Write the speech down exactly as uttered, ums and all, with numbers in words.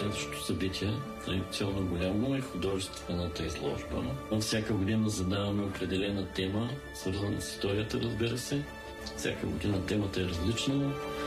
следващото събитие. Традиционно голямо е художествената изложба. Всяка година задаваме определена тема, свързана с историята, разбира се. Всяка година темата е различна.